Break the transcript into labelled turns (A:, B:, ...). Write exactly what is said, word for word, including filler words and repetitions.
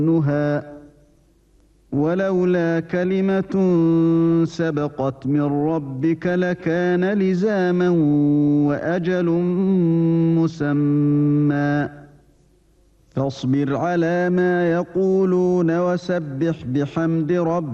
A: نُهَى ولولا كلمة سبقت من ربك لكان لزاما وأجل مسمى فاصبر على ما يقولون وسبح بحمد ربك